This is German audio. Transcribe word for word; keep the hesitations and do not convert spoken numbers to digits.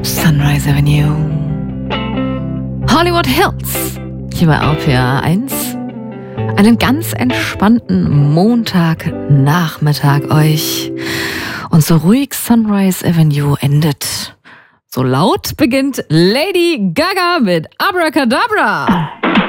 Sunrise Avenue. Hollywood Hills. Hier bei R P R eins. Einen ganz entspannten Montagnachmittag euch. Und so ruhig Sunrise Avenue endet, so laut beginnt Lady Gaga mit Abracadabra.